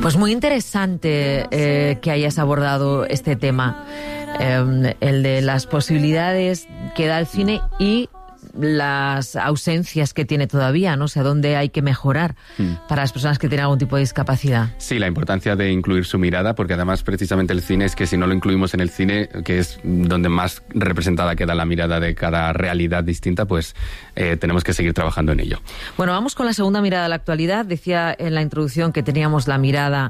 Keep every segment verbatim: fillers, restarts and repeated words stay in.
Pues muy interesante eh, que hayas abordado este tema, eh, el de las posibilidades que da el cine y las ausencias que tiene todavía, ¿no? O sea, dónde hay que mejorar mm. para las personas que tienen algún tipo de discapacidad. Sí, la importancia de incluir su mirada, porque además precisamente el cine es que si no lo incluimos en el cine, que es donde más representada queda la mirada de cada realidad distinta, pues eh, tenemos que seguir trabajando en ello. Bueno, vamos con la segunda mirada a la actualidad. Decía en la introducción que teníamos la mirada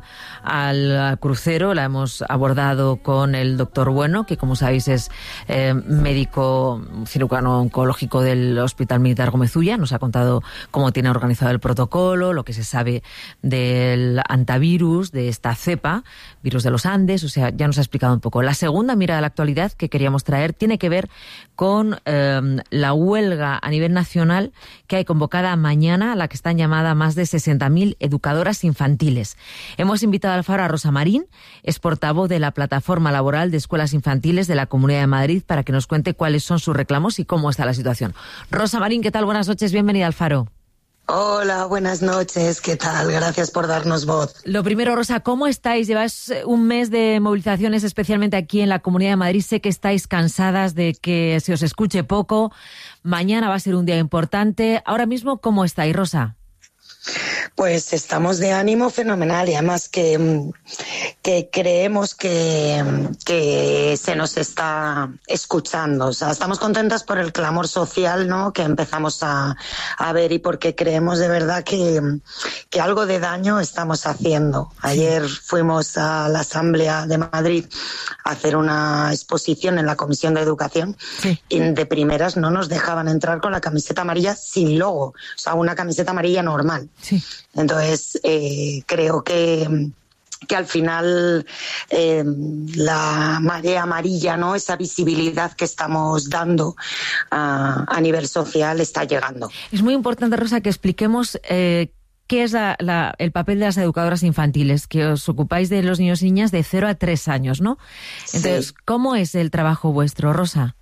al crucero, la hemos abordado con el doctor Bueno, que como sabéis es eh, médico cirujano oncológico del Hospital Militar Gómez Ulla. Nos ha contado cómo tiene organizado el protocolo, lo que se sabe del antivirus, de esta cepa, virus de los Andes, o sea, ya nos ha explicado un poco. La segunda mirada a la actualidad que queríamos traer tiene que ver con eh, la huelga a nivel nacional que hay convocada mañana, a la que están llamadas más de sesenta mil educadoras infantiles. Hemos invitado al Faro a Rosa Marín, es portavoz de la Plataforma Laboral de Escuelas Infantiles de la Comunidad de Madrid, para que nos cuente cuáles son sus reclamos y cómo está la situación. Rosa Marín, ¿qué tal? Buenas noches, bienvenida al Faro. Hola, buenas noches, ¿qué tal? Gracias por darnos voz. Lo primero, Rosa, ¿cómo estáis? Lleváis un mes de movilizaciones, especialmente aquí en la Comunidad de Madrid. Sé que estáis cansadas de que se os escuche poco. Mañana va a ser un día importante. Ahora mismo, ¿cómo estáis, Rosa? Pues estamos de ánimo fenomenal y además que, que creemos que, que se nos está escuchando. O sea, estamos contentas por el clamor social, ¿no?, que empezamos a, a ver, y porque creemos de verdad que, que algo de daño estamos haciendo. Ayer fuimos a la Asamblea de Madrid a hacer una exposición en la Comisión de Educación, sí, y de primeras no nos dejaban entrar con la camiseta amarilla sin logo, o sea, una camiseta amarilla normal. Sí. Entonces, eh, creo que, que al final eh, la marea amarilla, ¿no?, esa visibilidad que estamos dando a, a nivel social está llegando. Es muy importante, Rosa, que expliquemos eh, qué es la, la, el papel de las educadoras infantiles, que os ocupáis de los niños y niñas de cero a tres años, ¿no? Entonces, sí. ¿Cómo es el trabajo vuestro, Rosa?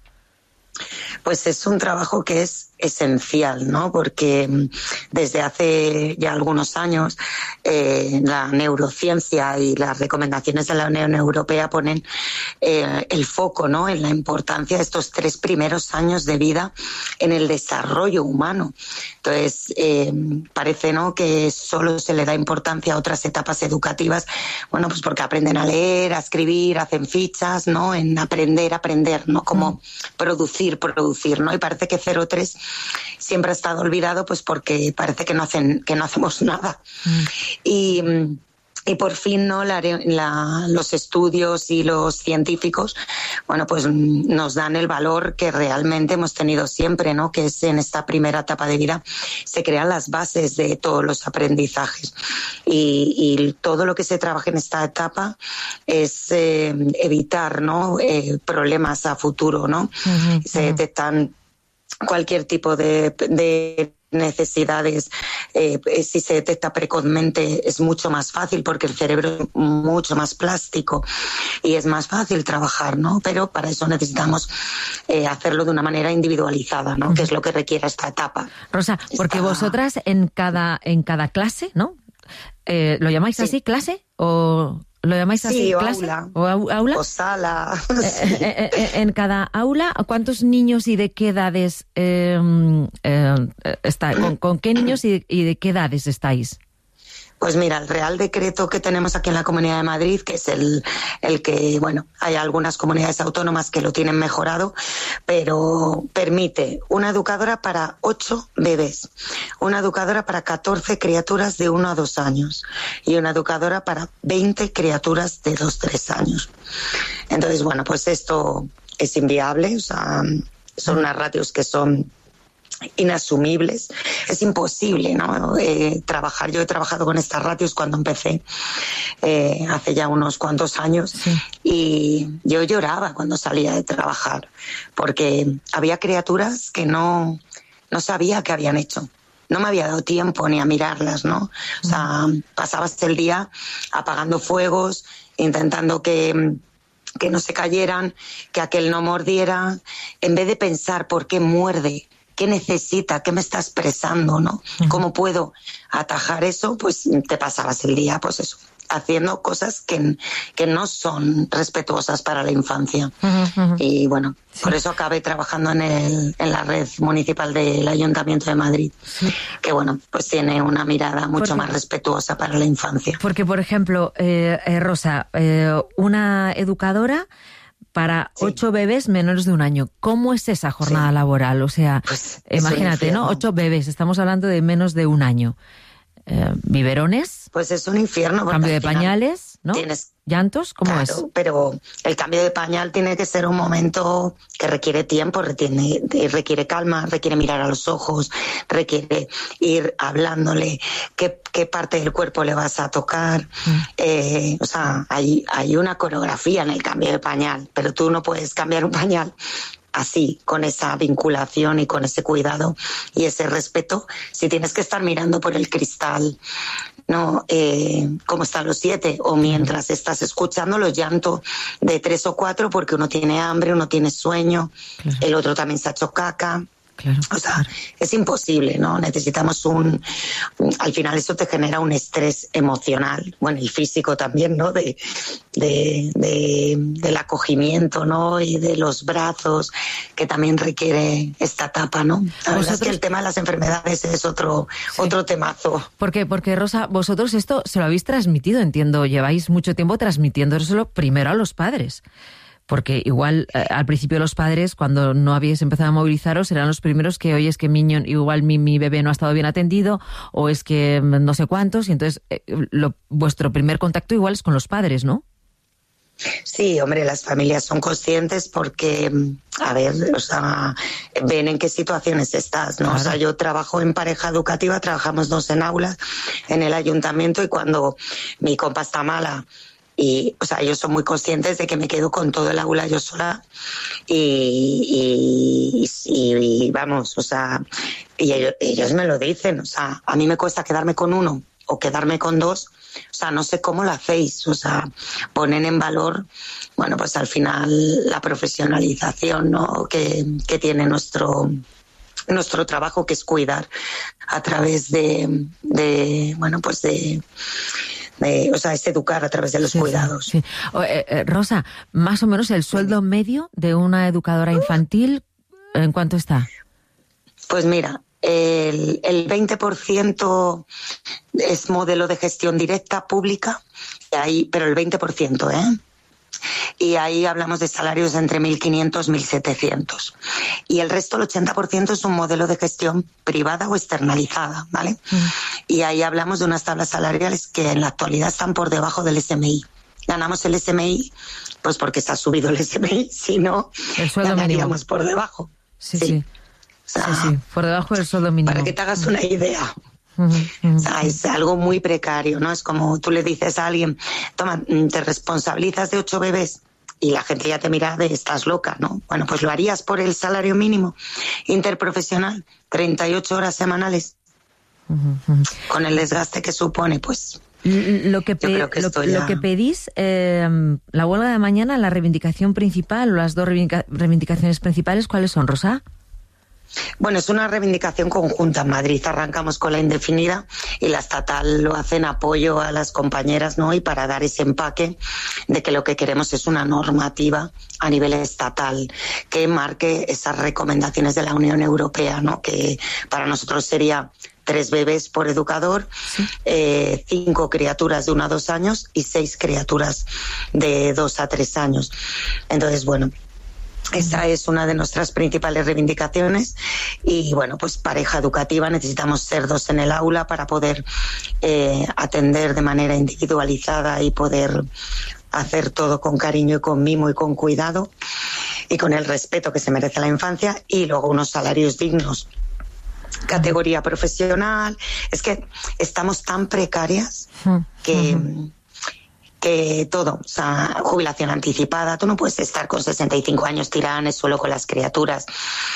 Pues es un trabajo que es esencial, ¿no? Porque desde hace ya algunos años eh, la neurociencia y las recomendaciones de la Unión Europea ponen eh, el foco, ¿no?, en la importancia de estos tres primeros años de vida en el desarrollo humano. Entonces, eh, parece, ¿no?, que solo se le da importancia a otras etapas educativas, bueno, pues porque aprenden a leer, a escribir, hacen fichas, ¿no?, en aprender, aprender, ¿no?, como producir, producir, ¿no? Y parece que cero tres siempre ha estado olvidado, pues porque parece que no hacen, que no hacemos nada. Mm. Y, y por fin, ¿no?, la, la, los estudios y los científicos, bueno, pues nos dan el valor que realmente hemos tenido siempre, ¿no?, que es en esta primera etapa de vida se crean las bases de todos los aprendizajes. Y, y todo lo que se trabaja en esta etapa es eh, evitar, ¿no?, eh, problemas a futuro, ¿no? Uh-huh, se detectan cualquier tipo de, de necesidades, eh, si se detecta precozmente es mucho más fácil porque el cerebro es mucho más plástico y es más fácil trabajar, ¿no? Pero para eso necesitamos eh, hacerlo de una manera individualizada, ¿no? Uh-huh. Que es lo que requiere esta etapa. Rosa, porque esta... vosotras en cada, en cada clase, ¿no? Eh, ¿Lo llamáis sí. así, clase? ¿O lo llamáis así, sí, o clase? Aula. ¿O aula? O sala. Eh, eh, eh, en cada aula, ¿cuántos niños y de qué edades eh, eh, está, con, con qué niños y de, y de qué edades estáis? Pues mira, el Real Decreto que tenemos aquí en la Comunidad de Madrid, que es el, el que, bueno, hay algunas comunidades autónomas que lo tienen mejorado, pero permite una educadora para ocho bebés, una educadora para catorce criaturas de uno a dos años y una educadora para veinte criaturas de dos a tres años. Entonces, bueno, pues esto es inviable, o sea, son unas ratios que son inasumibles, es imposible, ¿no? Eh, trabajar, yo he trabajado con estas ratios cuando empecé eh, hace ya unos cuantos años, sí. Y yo lloraba cuando salía de trabajar porque había criaturas que no, no sabía qué habían hecho. No me había dado tiempo ni a mirarlas, ¿no? O sea, pasabas el día apagando fuegos, intentando que que no se cayeran, que aquel no mordiera, en vez de pensar por qué muerde, qué necesita, qué me está expresando, ¿no? Uh-huh. ¿Cómo puedo atajar eso? Pues te pasabas el día, pues eso, haciendo cosas que, que no son respetuosas para la infancia. Uh-huh, uh-huh. Y bueno, sí. por eso acabé trabajando en, el, en la red municipal del Ayuntamiento de Madrid, sí. que bueno, pues tiene una mirada mucho porque, más respetuosa para la infancia. Porque, por ejemplo, eh, eh, Rosa, eh, una educadora para sí. ocho bebés menores de un año. ¿Cómo es esa jornada sí. laboral? O sea, pues, imagínate, ¿no? Ocho bebés, estamos hablando de menos de un año. Eh, ¿Biberones? Pues es un infierno. Cambio de pañales, ¿no? Tienes... ¿Llantos? ¿Cómo claro, es? Pero el cambio de pañal tiene que ser un momento que requiere tiempo, requiere, requiere calma, requiere mirar a los ojos, requiere ir hablándole qué, qué parte del cuerpo le vas a tocar. Mm. Eh, o sea, hay, hay una coreografía en el cambio de pañal, pero tú no puedes cambiar un pañal así, con esa vinculación y con ese cuidado y ese respeto, si tienes que estar mirando por el cristal, ¿no? Eh, cómo están los siete, o mientras estás escuchando los llantos de tres o cuatro porque uno tiene hambre, uno tiene sueño, claro. el otro también se ha hecho caca. Claro, o sea, claro. es imposible, ¿no? Necesitamos un, un... Al final eso te genera un estrés emocional, bueno, y físico también, ¿no? De, de, de, del acogimiento, ¿no? Y de los brazos, que también requiere esta etapa, ¿no? La verdad es que el tema de las enfermedades es otro, sí. otro temazo. ¿Por qué? Porque, Rosa, vosotros esto se lo habéis transmitido, entiendo, lleváis mucho tiempo transmitiéndoselo primero a los padres. Porque igual eh, al principio los padres, cuando no habíais empezado a movilizaros, eran los primeros que, oye, es que mi, igual mi, mi bebé no ha estado bien atendido, o es que no sé cuántos, y entonces eh, lo, vuestro primer contacto igual es con los padres, ¿no? Sí, hombre, las familias son conscientes porque, a ver, o sea, ven en qué situaciones estás, ¿no? Claro. O sea, yo trabajo en pareja educativa, trabajamos dos en aulas en el ayuntamiento, y cuando mi compa está mala, y, o sea, ellos son muy conscientes de que me quedo con todo el aula yo sola y, y, y, y vamos, o sea, y ellos, ellos me lo dicen, o sea, a mí me cuesta quedarme con uno o quedarme con dos, o sea, no sé cómo lo hacéis, o sea, ponen en valor, bueno, pues al final la profesionalización, ¿no? que, que tiene nuestro... nuestro trabajo, que es cuidar a través de, de bueno, pues de... De, o sea, es educar a través de los sí, cuidados. Sí, sí. O, eh, eh, Rosa, más o menos el sueldo sí. medio de una educadora infantil, ¿en cuánto está? Pues mira, el, el veinte por ciento es modelo de gestión directa pública, y ahí, pero el veinte por ciento, ¿eh? Y ahí hablamos de salarios entre mil quinientos y mil setecientos. Y el resto, el ochenta por ciento, es un modelo de gestión privada o externalizada, ¿vale? Mm. Y ahí hablamos de unas tablas salariales que en la actualidad están por debajo del S M I. Ganamos el S M I, pues porque se ha subido el S M I, si no, ganaríamos por debajo. Sí, sí. sí. O sea, sí, sí, por debajo del sueldo mínimo. Para que te hagas una idea. Uh-huh, uh-huh. O sea, es algo muy precario, ¿no? Es como tú le dices a alguien, toma, te responsabilizas de ocho bebés, y la gente ya te mira de estás loca, ¿no? Bueno, pues lo harías por el salario mínimo interprofesional, treinta y ocho horas semanales, uh-huh. con el desgaste que supone, pues... Lo que, pe- creo que lo, ya... lo que pedís, eh, la huelga de mañana, la reivindicación principal, o las dos reivindica- reivindicaciones principales, ¿cuáles son, Rosa? Bueno, es una reivindicación conjunta. En Madrid arrancamos con la indefinida y la estatal lo hace en apoyo a las compañeras, ¿no? Y para dar ese empaque de que lo que queremos es una normativa a nivel estatal que marque esas recomendaciones de la Unión Europea, ¿no? Que para nosotros sería tres bebés por educador, sí. eh, cinco criaturas de uno a dos años y seis criaturas de dos a tres años. Entonces, bueno, esa es una de nuestras principales reivindicaciones. Y bueno, pues pareja educativa, necesitamos ser dos en el aula para poder eh, atender de manera individualizada y poder hacer todo con cariño y con mimo y con cuidado y con el respeto que se merece la infancia, y luego unos salarios dignos. Categoría profesional, es que estamos tan precarias que... Uh-huh. que todo, o sea, jubilación anticipada, tú no puedes estar con sesenta y cinco años tirada en el suelo con las criaturas,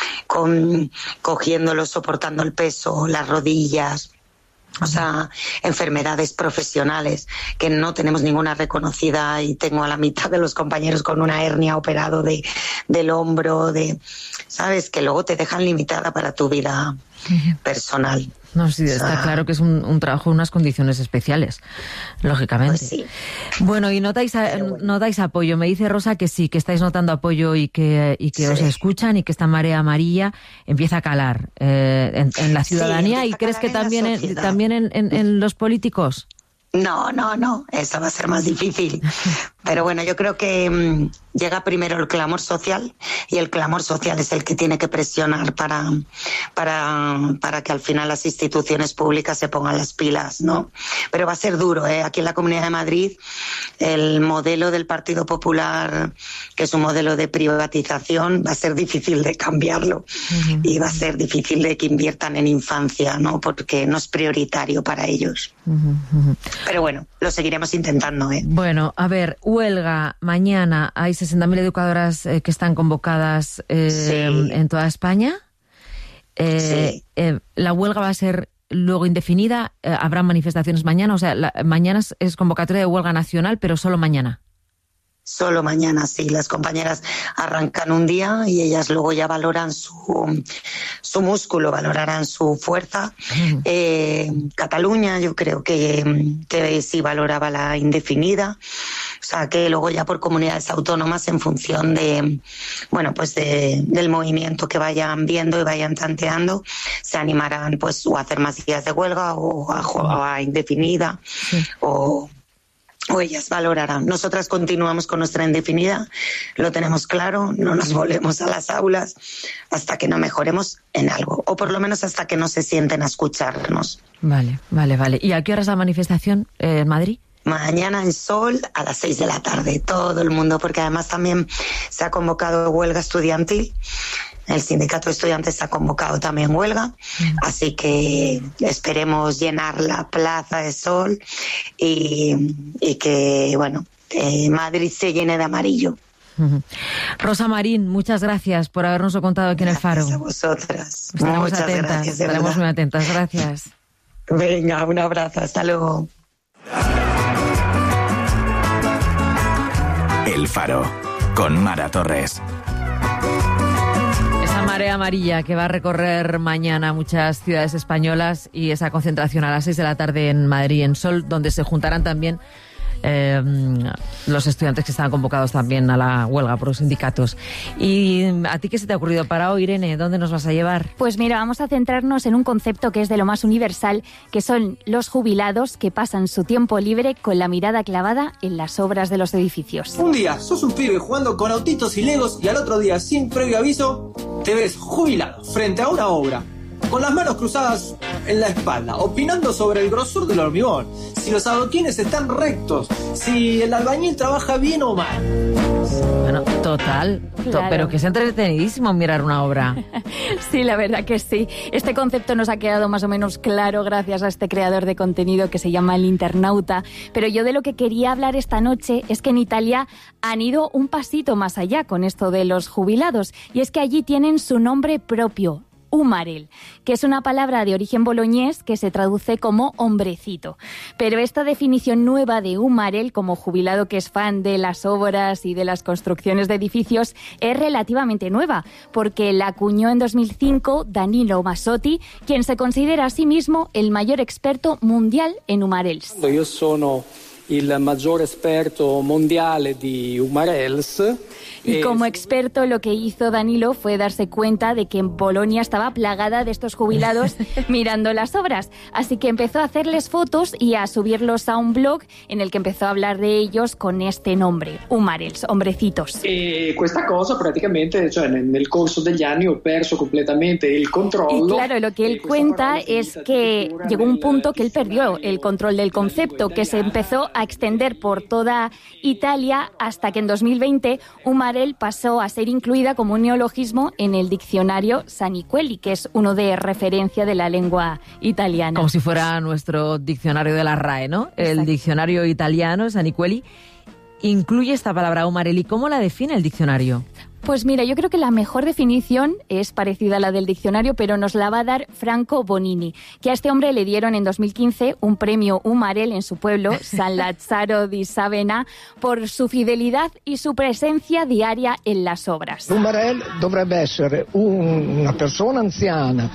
con, cogiéndolos, soportando el peso, las rodillas, o sea, enfermedades profesionales que no tenemos ninguna reconocida, y tengo a la mitad de los compañeros con una hernia operado de, del hombro, de, ¿sabes? Que luego te dejan limitada para tu vida personal. No, sí, está o sea, claro que es un, un trabajo en unas condiciones especiales, lógicamente. Pues sí. Bueno, y notáis, bueno. notáis apoyo. Me dice Rosa que sí, que estáis notando apoyo y que, y que sí. os escuchan y que esta marea amarilla empieza a calar eh, en, en la ciudadanía. Sí, ¿y crees que también, en, también en, en, en los políticos? No, no, no, eso va a ser más difícil. Pero bueno, yo creo que mmm, llega primero el clamor social y el clamor social es el que tiene que presionar para, para, para que al final las instituciones públicas se pongan las pilas, ¿no? Pero va a ser duro, ¿eh? Aquí en la Comunidad de Madrid el modelo del Partido Popular, que es un modelo de privatización, va a ser difícil de cambiarlo uh-huh. y va a ser difícil de que inviertan en infancia, ¿no? Porque no es prioritario para ellos. Uh-huh. Pero bueno, lo seguiremos intentando, ¿eh? Bueno, a ver, huelga mañana. Hay sesenta mil educadoras eh, que están convocadas eh, sí. en toda España. Eh, sí. eh, la huelga va a ser luego indefinida. Eh, habrá manifestaciones mañana. O sea, la, mañana es, es convocatoria de huelga nacional, pero solo mañana. Solo mañana, sí. Las compañeras arrancan un día y ellas luego ya valoran su, su músculo, valorarán su fuerza. Mm. Eh, Cataluña yo creo que, que sí valoraba la indefinida. O sea, que luego ya por comunidades autónomas en función de, bueno, pues de, del movimiento que vayan viendo y vayan tanteando, se animarán pues o a hacer más días de huelga o a, o a indefinida sí. o... o ellas valorarán. Nosotras continuamos con nuestra indefinida, lo tenemos claro, no nos volvemos a las aulas hasta que no mejoremos en algo, o por lo menos hasta que no se sienten a escucharnos. Vale, vale, vale. ¿Y a qué hora es la manifestación eh, en Madrid? Mañana en Sol a las seis de la tarde, todo el mundo, porque además también se ha convocado huelga estudiantil. El sindicato de estudiantes ha convocado también huelga, así que esperemos llenar la Plaza de Sol y, y que, bueno, eh, Madrid se llene de amarillo. Uh-huh. Rosa Marín, muchas gracias por habernoslo contado aquí gracias en El Faro. Gracias a vosotras. Estaremos muchas atentas, gracias. Estaremos muy atentas, gracias. Venga, un abrazo, hasta luego. El Faro, con Mara Torres. Marea amarilla que va a recorrer mañana muchas ciudades españolas y esa concentración a las seis de la tarde en Madrid, en Sol, donde se juntarán también eh, los estudiantes que están convocados también a la huelga por los sindicatos. ¿Y a ti qué se te ha ocurrido para hoy, Irene? ¿Dónde nos vas a llevar? Pues mira, vamos a centrarnos en un concepto que es de lo más universal, que son los jubilados que pasan su tiempo libre con la mirada clavada en las obras de los edificios. Un día sos un pibe jugando con autitos y legos y al otro día, sin previo aviso, te ves jubilado frente a una obra, con las manos cruzadas en la espalda, opinando sobre el grosor del hormigón, si los adoquines están rectos, si el albañil trabaja bien o mal. Bueno, total, claro. to- pero que es entretenidísimo mirar una obra. Sí, la verdad que sí. Este concepto nos ha quedado más o menos claro gracias a este creador de contenido que se llama El Internauta. Pero yo de lo que quería hablar esta noche es que en Italia han ido un pasito más allá con esto de los jubilados. Y es que allí tienen su nombre propio, Umarell, que es una palabra de origen boloñés que se traduce como hombrecito. Pero esta definición nueva de Umarell como jubilado que es fan de las obras y de las construcciones de edificios es relativamente nueva, porque la acuñó en dos mil cinco Danilo Massotti, quien se considera a sí mismo el mayor experto mundial en Umarells. Yo sono il maggior esperto mondiale di Umarells. Y como experto lo que hizo Danilo fue darse cuenta de que en Polonia estaba plagada de estos jubilados mirando las obras. Así que empezó a hacerles fotos y a subirlos a un blog en el que empezó a hablar de ellos con este nombre, Umarells, hombrecitos. E questa cosa praticamente, cioè nel corso degli anni ho perso completamente il controllo. Y claro, lo que él cuenta es que llegó un punto que él perdió el control del concepto, que se empezó a extender por toda Italia hasta que en dos mil veinte Umarell pasó a ser incluida como un neologismo en el diccionario Saniquelli, que es uno de referencia de la lengua italiana. Como si fuera nuestro diccionario de la R A E, ¿no? Exacto. El diccionario italiano, Saniquelli, incluye esta palabra Umarell. ¿Y cómo la define el diccionario? Pues mira, yo creo que la mejor definición es parecida a la del diccionario, pero nos la va a dar Franco Bonini, que a este hombre le dieron en dos mil quince un premio Umarell en su pueblo, San Lazzaro di Savena, por su fidelidad y su presencia diaria en las obras. Umarell dovrebbe essere una persona anziana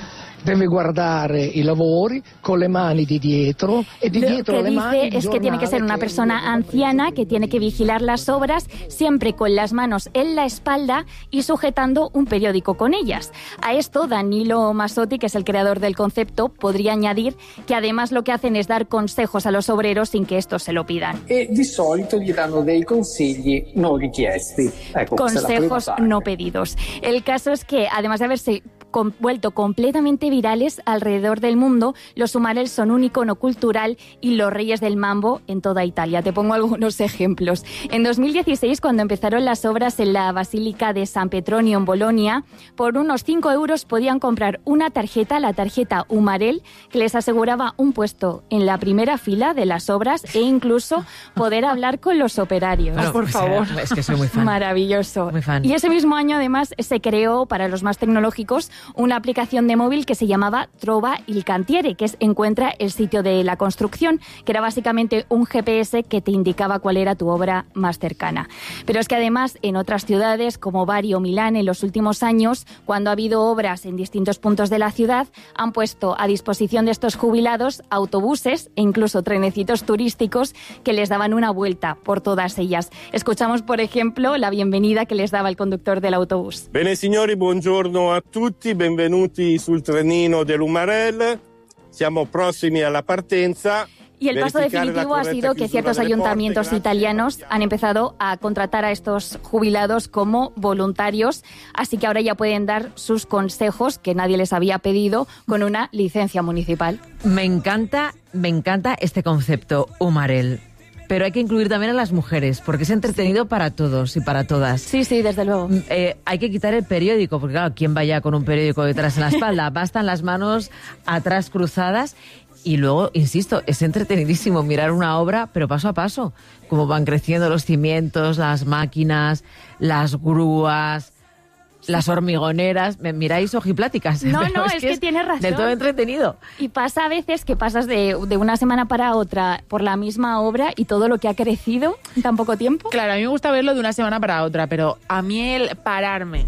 deve guardare i lavori con le mani di dietro e di Lo dietro que le mani dice il es que tiene que ser giornale una che- persona anciana que tiene que vigilar las obras siempre con las manos en la espalda y sujetando un periódico con ellas. A esto Danilo Massotti, que es el creador del concepto, podría añadir que además lo que hacen es dar consejos a los obreros sin que estos se lo pidan. E di solito gli danno dei consigli non richiesti. Ecco, questa è la prima Consejos parte. no pedidos. El caso es que, además de haberse com- vuelto completamente virales alrededor del mundo, los Umarell son un icono cultural y los reyes del mambo en toda Italia. Te pongo algunos ejemplos. En dos mil dieciséis, cuando empezaron las obras en la Basílica de San Petronio en Bolonia, por unos cinco euros podían comprar una tarjeta, la tarjeta Umarell, que les aseguraba un puesto en la primera fila de las obras e incluso poder hablar con los operarios. Bueno, por pues, favor. eh, es que soy muy fan. Maravilloso. Muy fan. Y ese mismo año, además, se creó, para los más tecnológicos, una aplicación de móvil que se llamaba Trova il Cantiere, que es Encuentra el sitio de la construcción, que era básicamente un G P S que te indicaba cuál era tu obra más cercana. Pero es que además, en otras ciudades, como Bari o Milán, en los últimos años, cuando ha habido obras en distintos puntos de la ciudad, han puesto a disposición de estos jubilados autobuses e incluso trenecitos turísticos que les daban una vuelta por todas ellas. Escuchamos, por ejemplo, la bienvenida que les daba el conductor del autobús. Bene signori, buongiorno a tutti, benvenuti sul trenino dell'Umarell. Siamo prossimi alla partenza. Y el paso Verificare la definitivo ha corretta sido que chiusura ciertos delle porte, ayuntamientos grazie. italianos han empezado a contratar a estos jubilados como voluntarios, así que ahora ya pueden dar sus consejos que nadie les había pedido con una licencia municipal. Me encanta, me encanta este concepto, Umarell. Pero hay que incluir también a las mujeres, porque es entretenido para todos y para todas. Sí, sí, desde luego. Eh, hay que quitar el periódico, porque claro, ¿quién vaya con un periódico detrás en la espalda? Bastan las manos atrás cruzadas. Y luego, insisto, es entretenidísimo mirar una obra, pero paso a paso. Cómo van creciendo los cimientos, las máquinas, las grúas, las hormigoneras. Me miráis ojipláticas. No, pero no, es que tienes razón. Del todo entretenido. Y pasa a veces que pasas de, de una semana para otra por la misma obra y todo lo que ha crecido en tan poco tiempo. Claro, a mí me gusta verlo de una semana para otra, pero a mí el pararme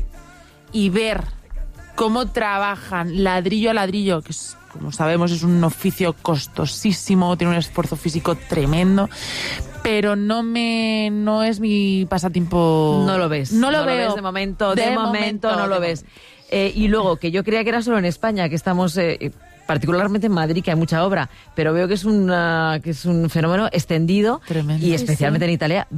y ver cómo trabajan ladrillo a ladrillo, que es, como sabemos, es un oficio costosísimo, tiene un esfuerzo físico tremendo, pero no me no es mi pasatiempo. No lo ves. No lo no veo. Lo ves de momento, de, De momento, momento, no lo de ves. Eh, y luego, que yo creía que era solo en España, que estamos... Eh, particularmente en Madrid, que hay mucha obra, pero veo que es, una, que es un fenómeno extendido. Tremendo. Y Sí, especialmente sí. en Italia.